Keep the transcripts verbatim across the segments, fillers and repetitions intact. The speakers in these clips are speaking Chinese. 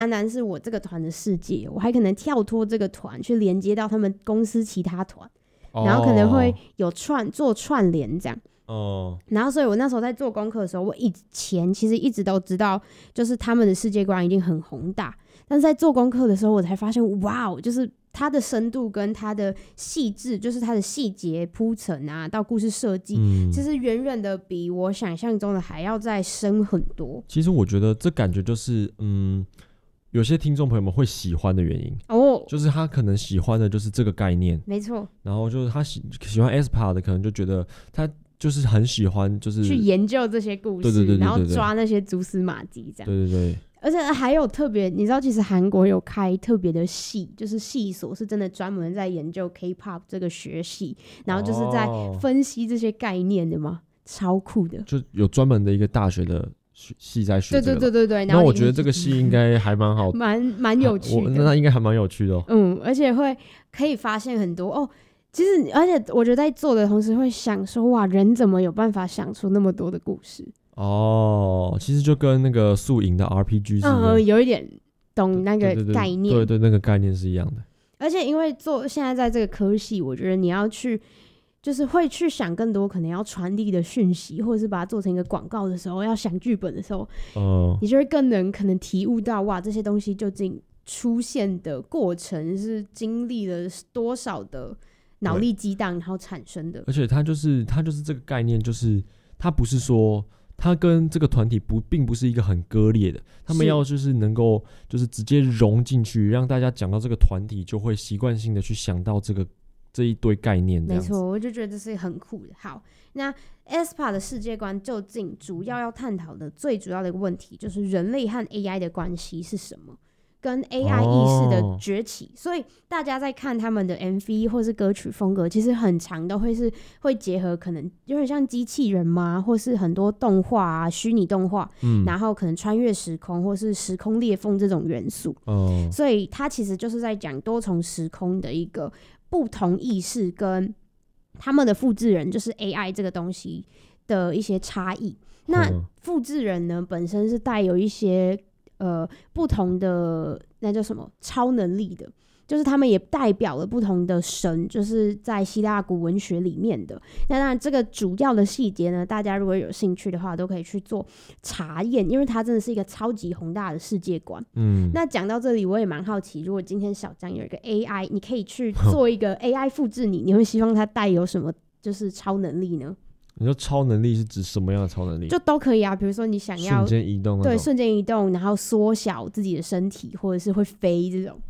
单单是我这个团的世界，我还可能跳脱这个团去连接到他们公司其他团，哦、然后可能会有串做串联这样。哦，然后所以我那时候在做功课的时候，我以前其实一直都知道，就是他们的世界观一定很宏大，但是在做功课的时候，我才发现，哇，就是它的深度跟它的细致，就是它的细节铺陈啊，到故事设计，嗯、其实远远的比我想象中的还要再深很多。 其实我觉得这感觉就是，嗯，有些听众朋友们会喜欢的原因哦，就是他可能喜欢的就是这个概念， 没错。 然后就是他喜喜欢 E S P A 的，可能就觉得他。就是很喜欢，就是去研究这些故事， 对对对对对对， 然后抓那些蛛丝马迹，这样。 对对对。 而且还有特别，你知道，其实韩国有开特别的系，就是系所是真的专门在研究 K-pop 这个学系，然后就是在分析这些概念的嘛，哦、超酷的。 就有专门的一个大学的系在学、这个。 对对对对对。 那我觉得这个系应该还蛮好， 蛮蛮有趣的。 那应该还蛮有趣的哦。 嗯，而且会可以发现很多哦。其实，而且我觉得在做的同时会想说，哇，人怎么有办法想出那么多的故事？ 哦，其实就跟那个宿营的 R P G 是一样， 嗯，有一点懂那个概念， 对 对, 对, 对, 对，那个概念是一样的。 而且因为做现在在这个科系，我觉得你要去，就是会去想更多可能要传递的讯息，或者是把它做成一个广告的时候，要想剧本的时候，哦、你就会更能可能体悟到，哇，这些东西究竟出现的过程是经历了多少的。脑力激荡然后产生的， 而且它就是它就是这个概念，就是它不是说它跟这个团体不并不是一个很割裂的，他们要就是能够就是直接融进去，让大家讲到这个团体就会习惯性的去想到这个这一堆概念这样子。 没错，我就觉得这是很酷的。好，那 E S P A 的世界观究竟主要要探讨的最主要的一个问题，就是人类和 A I 的关系是什么？跟 A I 意识的崛起、哦、所以大家在看他们的 M V 或是歌曲风格，其实很常都会是会结合可能有点像机器人嘛，或是很多动画啊虚拟动画、嗯、然后可能穿越时空或是时空裂缝这种元素、哦、所以它其实就是在讲多重时空的一个不同意识跟他们的复制人就是 A I 这个东西的一些差异。那复制人呢本身是带有一些呃，不同的那叫什么超能力的，就是他们也代表了不同的神，就是在希腊古文学里面的。那当然这个主要的细节呢，大家如果有兴趣的话都可以去做查验，因为它真的是一个超级宏大的世界观。嗯，那讲到这里我也蛮好奇，如果今天小张有一个 A I， 你可以去做一个 A I 复制你你会希望它带有什么就是超能力呢？ 你说超能力是指什么样的超能力？ 就都可以啊，比如说你想要瞬间移动， 对，瞬间移动，然后缩小自己的身体，或者是会飞这种。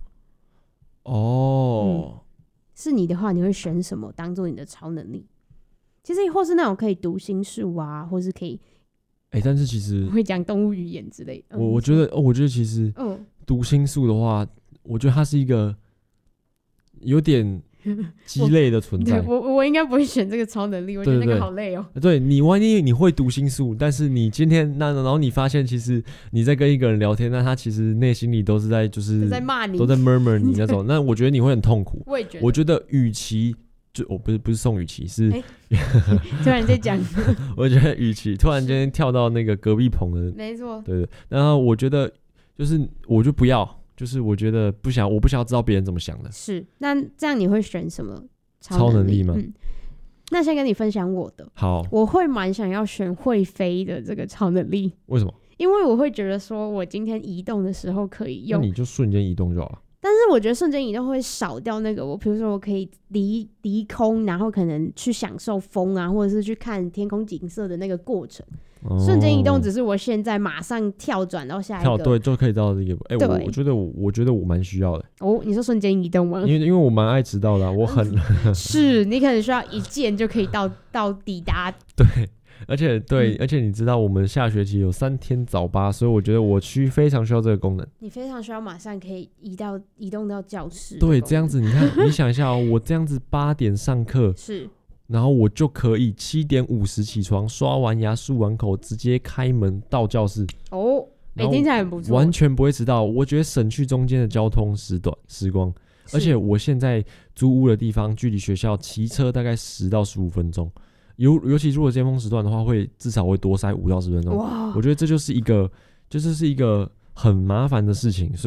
哦、嗯，是你的话，你会选什么当做你的超能力？其实或是那种可以读心术啊，或是可以， 哎、欸，但是其实会讲动物语言之类的。 我我觉得，哦，我觉得其实，嗯，读心术的话，我觉得它是一个有点。鸡肋的存在， 我 我, 我应该不会选这个超能力，我觉得那个好累哦。 对, 对, 对, 对，你万一你会读心术，但是你今天那然后你发现其实你在跟一个人聊天，那他其实内心里都是在就是都在骂你， 都在 murmur 你那种，那我觉得你会很痛苦。 我也觉得， 我觉得与其就我、哦、不是不是宋雨琦是、欸， 突然在讲， 我觉得与其突然间跳到那个隔壁棚的， 没错， 对对，然后我觉得就是我就不要。就是我觉得不想，我不想要知道别人怎么想的。 是，那这样你会选什么超能力？ 超能力吗？ 嗯，那先跟你分享我的。 好， 我会蛮想要选会飞的这个超能力。 为什么？ 因为我会觉得说，我今天移动的时候可以用， 那你就瞬间移动就好了。 但是我觉得瞬间移动会少掉那个我，比如说我可以离离空，然后可能去享受风啊，或者是去看天空景色的那个过程。哦、瞬间移动只是我现在马上跳转到下一个， 跳对就可以到这个。哎、欸，我我觉得我我觉得我蛮需要的。 哦，你说瞬间移动吗？ 因为因为我蛮爱迟到的、啊，我很是你可能需要一键就可以到到抵达。 对。而且对、嗯，而且你知道我们下学期有三天早八，所以我觉得我需非常需要这个功能。 你非常需要马上可以移到移动到教室。 对，这样子你看，你想一下哦，我这样子八点上课是， 然后我就可以七点五十起床，刷完牙漱完口，直接开门到教室。 哦，哎、欸，听起来很不错， 完全不会迟到。我觉得省去中间的交通时短时光，而且我现在租屋的地方距离学校骑车大概十到十五分钟。尤尤其如果尖峰时段的话，会至少会多塞五到十分钟。我觉得这就是一个，就这是一个很麻烦的事情。所以